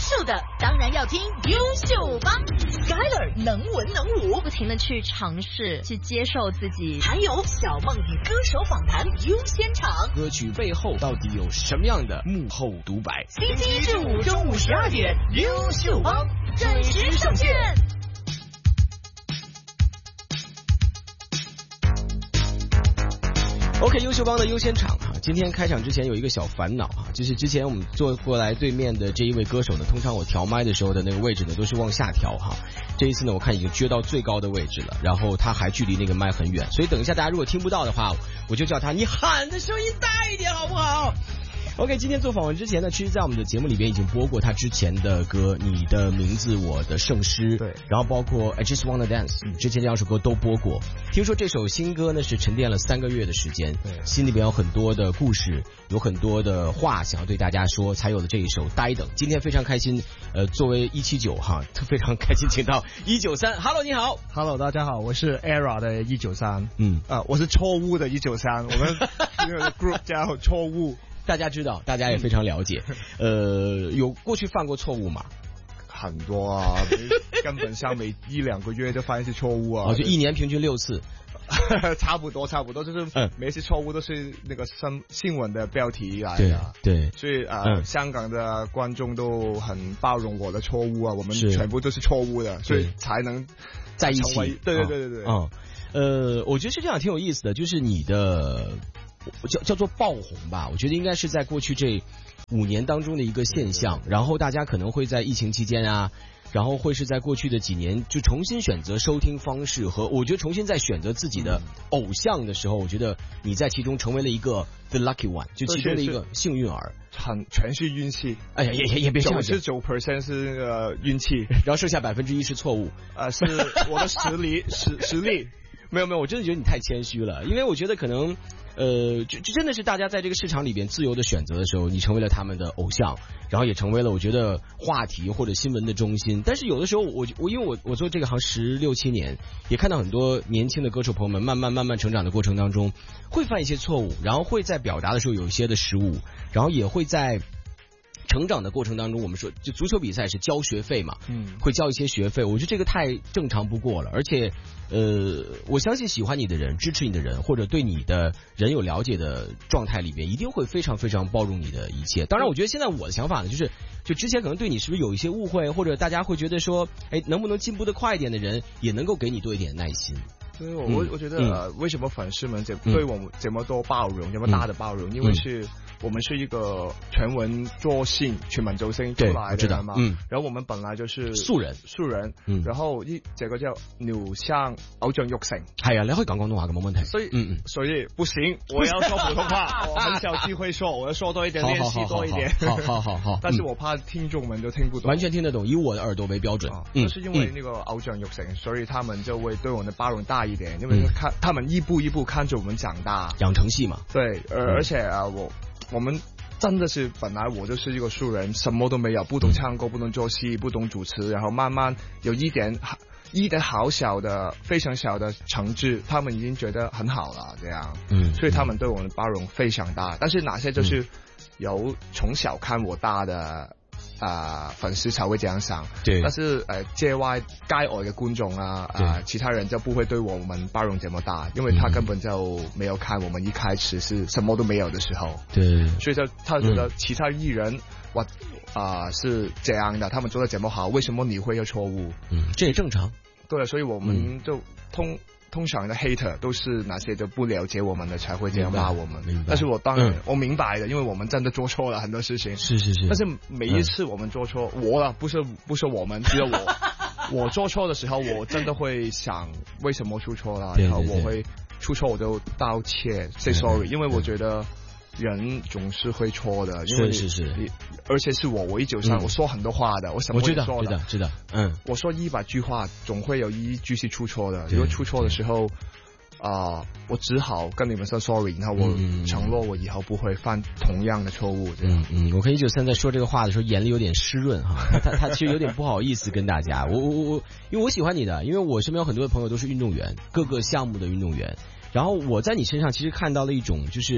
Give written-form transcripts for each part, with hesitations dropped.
秀的当然要听优秀帮 ，Skyler 能文能武， 不停的去尝试，去接受自己。 还有小梦与歌手访谈优先场， 歌曲背后到底有什么样的幕后独白？ 星期一至五中午12点，优秀帮准时上线。 OK， 优秀帮的优先场啊，今天开场之前有一个小烦恼啊，就是之前我们坐过来对面的这一位歌手呢，通常我调麦的时候的那个位置呢都是往下调哈，这一次呢我看已经撅到最高的位置了，然后他还距离那个麦很远，所以等一下大家如果听不到的话，我就叫他你喊的声音大一点好不好？OK， 今天做访问之前呢，其实在我们的节目里边已经播过他之前的歌《你的名字我的圣诗》，对，然后包括 I Just Wanna Dance，之前这两首歌都播过。听说这首新歌呢是沉淀了3个月的时间，对，心里边有很多的故事，有很多的话想要对大家说，才有了这一首《呆等》。今天非常开心，作为179哈，非常开心请到193。Hello， 你好。 Hello， 大家好，我是 ERA 的193。我是错误的193，我们这个 group 叫错误。 大家知道，大家也非常了解。有过去犯过错误吗？ 很多啊，根本上每1-2个月就犯一次错误啊。 就1年平均6次。 差不多，就是每次错误都是那个新闻的标题来的。 对， 所以香港的观众都很包容我的错误啊，我们全部都是错误的，所以才能在一起。 对。 我觉得是这样挺有意思的，就是你的。叫做爆红吧，我觉得应该是在过去这5年当中的一个现象，然后大家可能会在疫情期间啊，然后会是在过去的几年就重新选择收听方式和我觉得重新在选择自己的偶像的时候，我觉得你在其中成为了一一个 the lucky one， 就其中的一个幸运儿， 全是运气。哎呀， 也别这样讲 ，99% 是那个运气， 然后剩下1%是错误， 是我的实力。 没有，我真的觉得你太谦虚了，因为我觉得可能。这真的是大家在这个市场里边自由的选择的时候，你成为了他们的偶像，然后也成为了我觉得话题或者新闻的中心。但是有的时候因为我做这个行16-17年，也看到很多年轻的歌手朋友们慢慢成长的过程当中，会犯一些错误，然后会在表达的时候有一些的失误，然后也会在成长的过程当中，我们说就足球比赛是交学费嘛，会交一些学费，我觉得这个太正常不过了。而且我相信喜欢你的人、支持你的人，或者对你的人有了解的状态里边，一定会非常非常包容你的一切。当然我觉得现在我的想法呢，就之前可能对你是不是有一些误会，或者大家会觉得说能不能进步的快一点的人，也能够给你多一点耐心。 所以我觉得为什么粉丝们对我们这么多包容，这么大的包容，因为我们是一个全民造星出來的人嘛，然後我們本來就是素人，然後這個叫鳥像偶像育成。 係啊，你可以講廣東話嘅冇問題。 所以不行，我要說普通話，我很少機會說，我要說多一點，練習多一點。好。但是我怕聽眾們都聽不懂。 完全聽得懂，以我的耳朵為標準。 就是因為那個偶像育成，所以他們就會對我們的包容大一點，因為他們一步一步看着我們長大。 養成系嘛。 對，而且我們真的是本來我就是一個素人，什麼都沒有，不懂唱歌，不懂做戲，不懂主持，然後慢慢有一點好小的非常小的成績，他們已經覺得很好了，這樣，所以他們對我的包容非常大。但是哪些就是有從小看我大的粉絲才會這樣想，對，但是街外的觀眾啊，其他人就不會對我們包容這麼大，因為他根本就沒有看我們一開始是什麼都沒有的時候，對，所以他覺得其他藝人是這樣的，他們做得這麼好，為什麼你會有錯誤？ 這也正常。 對，所以我們就通常的 hater 都是那些就不了解我們的才會這樣罵我們，但是我當然我明白的，因為我們真的做錯了很多事情，是，但是每一次我們做錯，不是我們，只有我做錯的時候，我真的會想為什麼出錯了，然後我會出錯我就道歉 say sorry，因為我覺得人總是會錯的，因為你而且是我193，我說很多話的，我什麼都說的，知道，我說100句話，總會有一句是出錯的，如果出錯的時候，我只好跟你們說 sorry， 然後我承諾我以後不會犯同樣的錯誤。 我看193在說這個話的時候，眼裡有點濕潤哈，他其實有點不好意思跟大家，因為我喜歡你的，因為我身邊有很多的朋友都是運動員，各個項目的運動員，然後我在你身上其實看到了一種就是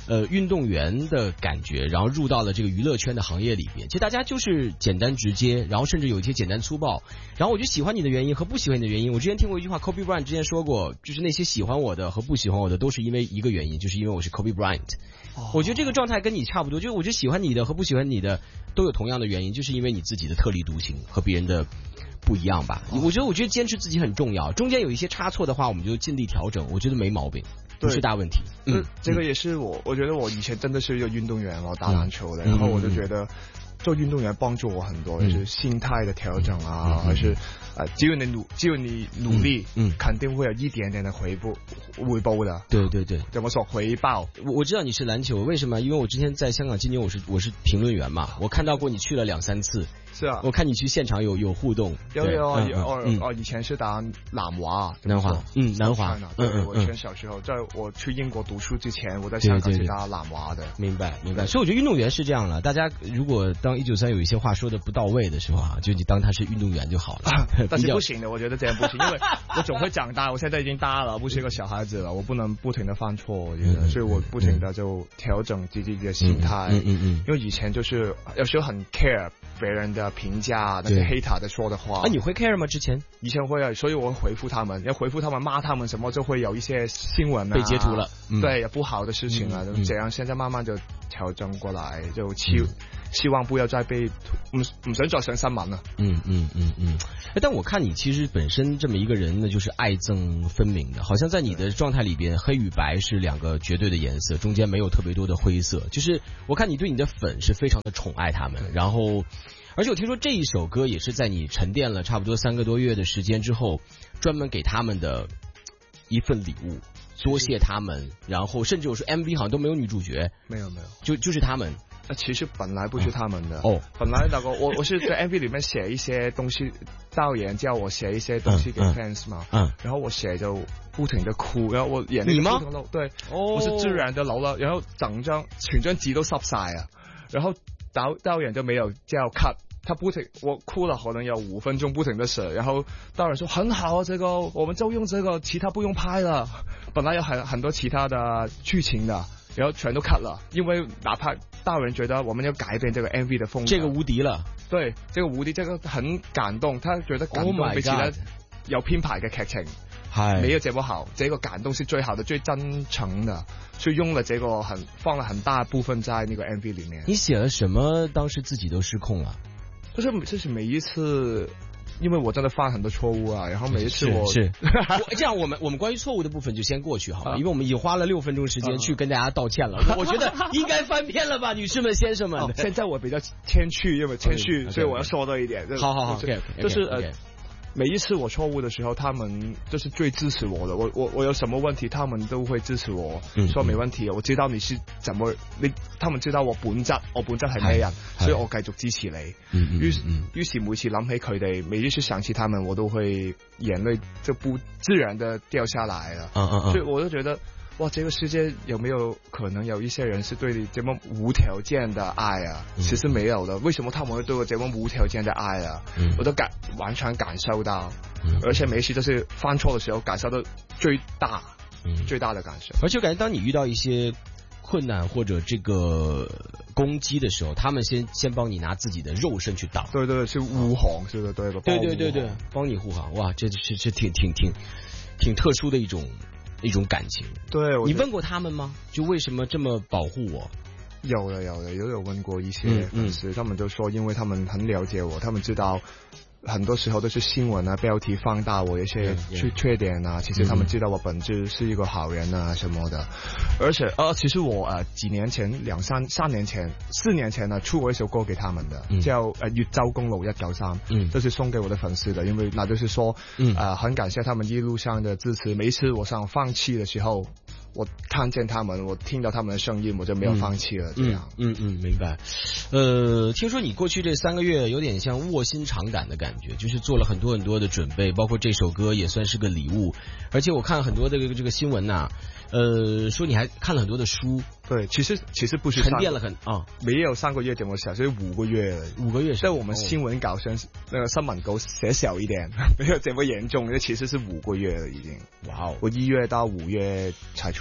运动员的感觉，然后入到了这个娱乐圈的行业里边。其实大家就是简单直接，然后甚至有一些简单粗暴。然后我就喜欢你的原因和不喜欢你的原因，我之前听过一句话 ，Kobe Bryant 之前说过，就是那些喜欢我的和不喜欢我的都是因为一个原因，就是因为我是 Kobe Bryant。我觉得这个状态跟你差不多，就是我觉得喜欢你的和不喜欢你的都有同样的原因，就是因为你自己的特立独行和别人的不一样吧。我觉得坚持自己很重要，中间有一些差错的话，我们就尽力调整，我觉得没毛病，不是大问题。 这个也是我觉得我以前真的是一个运动员，我打篮球的，然后我就觉得做运动员帮助我很多，就是心态的调整啊，还是只有你努力，肯定会有一点点的回报的。 对对对， 怎么说回报？ 我知道你是篮球，为什么？因为我之前在香港金牛，我是评论员嘛，我看到过你去了2-3次。 是啊， 我看你去现场有互动。 有，以前是打南华， 南华。 对，我以前小时候在我去英国读书之前，我在香港是打南华的。 明白。所以我觉得运动员是这样了，大家如果当193有一些话说的不到位的时候啊，就你当他是运动员就好了。 但是不行的，我觉得这样不行，因为我总会长大，我现在已经大了，不是一个小孩子了，我不能不停的犯错，我觉得，所以我不停的就调整自己的心态。因为以前就是有时候很 care 别人的评价，那些 hater 的说的话。 你会 care 吗？ 以前会啊，所以我会回复他们，要回复他们骂他们什么，就会有一些新闻被截图了， 对，有不好的事情啊，这样现在慢慢就调整过来，就希望不要再被唔想再上新闻了。 但我看你其实本身这么一个人呢，就是爱憎分明的，好像在你的状态里边，黑与白是两个绝对的颜色，中间没有特别多的灰色。就是我看你对你的粉是非常的宠爱他们，然后而且我听说这一首歌也是在你沉淀了差不多3个多月的时间之后，专门给他们的一份礼物，多谢他们。然后甚至我说 MV 好像都没有女主角， 没有， 就是他们。 其实本来不是他们的本来那个我是在 MV 里面写一些东西，导演叫我写一些东西给 fans 嘛，然后我写就不停的哭，然后我眼泪不停流，对，我是自然的流了，然后全張紙都濕晒啊，然後導演就沒有叫 cut， 他不停，我哭了可能有5分鐘不停的寫，然後導演說很好啊，這個我們就用這個，其他不用拍了，本來有很多其他的劇情的，然後全都 cut 了，因為哪怕大人覺得我們要改變這個 MV 的風格， 這個無敵了， 對，這個無敵，這個很感動，他覺得感動比其他有編排嘅劇情沒有這麼好，這個感動是最好的、最真誠的，所以用了這個放了很大部分在那個 MV 裡面。 你寫了什麼？當時自己都失控了？ 就是每一次。因為我真的犯很多錯誤啊，然後每一次這樣我們關於錯誤的部分就先過去好了，因為我們已經花了6分鐘時間去跟大家道歉了，我覺得應該翻篇了吧，女士們先生們。 現在我比較謙虛，因為謙虛，所以我要說多一點。 好， 就是每一次我錯誤的時候，他們就是最支持我的。我有什麼問題，他們都會支持我，說沒問題。我知道你是怎麼，他們知道我本質係咩人，所以我繼續支持你。於是每次諗起佢哋，每一次想起他們，我都會眼淚就不自然的掉下來了。所以我就覺得。哇，這個世界有沒有可能有一些人是對你這麼無條件的愛啊？其實沒有的，為什麼他們會對我這麼無條件的愛啊？我都完全感受到，而且每一次都是犯錯的時候感受到最大的感受。 而且我感覺當你遇到一些困難或者這個攻擊的時候，他們先幫你拿自己的肉身去擋。 對，是護航，是的，對， 幫你護航。哇，這是挺特殊的一種感情。 對， 你問過他們嗎？就為什麼這麼保護我？ 有問過一些粉絲，他們就說因為他們很了解我，他們知道很多時候都是新聞啊標題放大我一些缺點啊，其實他們知道我本質是一個好人啊什麼的。而且其實我幾年前4年前呢出過一首歌給他們的，叫粵州公路193，就是送給我的粉絲的，因為那就是說很感謝他們一路上的支持，每一次我想放棄的時候，我看見他們，我聽到他們的聲音，我就沒有放棄了。這樣， 明白。聽說你過去這3個月有點像臥薪嘗膽的感覺，就是做了很多的準備，包括這首歌也算是個禮物。而且我看很多的這個新聞呐，說你還看了很多的書。 對，其實不是沉澱了很沒有3個月這麼小，所以5個月。5個月，但我們新聞稿上那個新聞稿寫小一點，沒有這麼嚴重，其實是5個月了已經。 哇哦！ 我1月到5月才出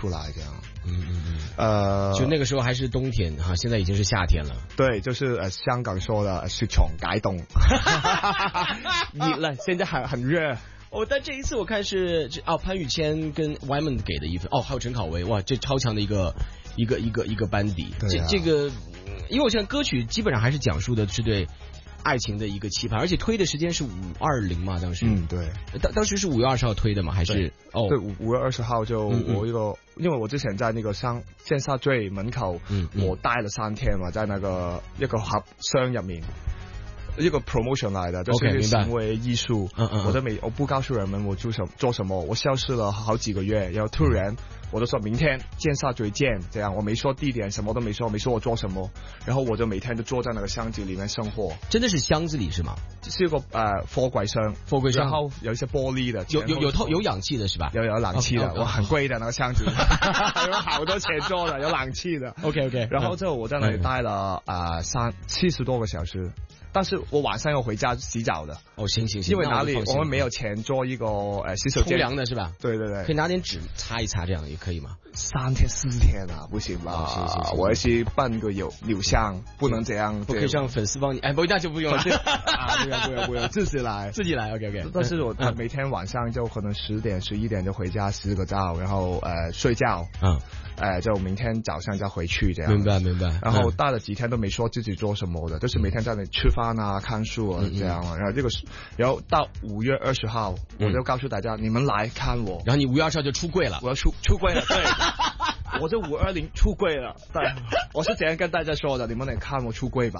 出来这样。 就那个时候还是冬天哈，现在已经是夏天了。 对，就是香港说的雪藏解冻，热了，现在很热。 但这一次我看是潘宇谦跟 Wyman 给的一份还有陈考维，哇，这超强的一个班底。这个，因为我现在歌曲基本上还是讲述的是对爱情的一个期盼，而且推的时间是520嘛，当时。 对。 当时是5月20号推的嘛，还是？ 对，5月20号就我一个，因为我之前在那个尖沙咀门口，我待了3天嘛，在那个一个盒箱入面。一个 promotion 来的，就是一个行为艺术。我不告诉人们我做什么，我消失了好几个月，然后突然我就说明天尖沙咀见，这样我没说地点，什么都没说我做什么，然后我就每天就坐在那个箱子里面生活。 真的是箱子里是吗？ 是一个货柜箱，然后有一些玻璃的， 有氧气的是吧？ 有冷气的，哇，很贵的那个箱子，有好多钱做的，有冷气的。 OK， 然后之后我在那里待了70多个小时。但是我晚上要回家洗澡的。 行， 因为哪里我们没有钱做一个洗手间冲凉的是吧？ 对， 可以拿点纸擦一擦，这样也可以吗 ？3天4天啊，不行吧？ 行， 我要去办个邮箱，不能这样， 不可以让粉丝帮你。不，那就不用了。 不用，自己来。 OK。 但是我每天晚上就可能10点11点就回家洗个澡，然后睡觉。就明天早上再回去这样。 明白。 然后待了几天都没说自己做什么的，就是每天在那里吃饭啊、看书啊这样。然后到5月20号，我就告诉大家，你们来看我。 然后你5月20号就出柜了。 我要出柜了，对。我就520出柜了，对，我是这样跟大家说的，你们来看我出柜吧。